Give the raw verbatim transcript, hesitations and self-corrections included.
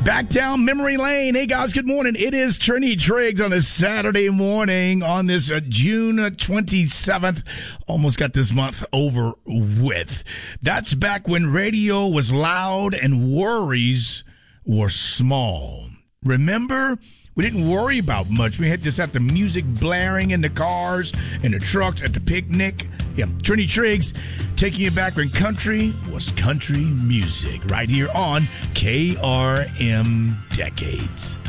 Back down memory lane. Hey, guys, good morning. It is Trini Triggs on a Saturday morning on this uh, June twenty-seventh. Almost got this month over with. That's back when radio was loud and worries were small. Remember? We didn't worry about much. We had just have the music blaring in the cars, in the trucks, at the picnic. Yeah, Trini Triggs taking you back when country was country music right here on K R M Decades.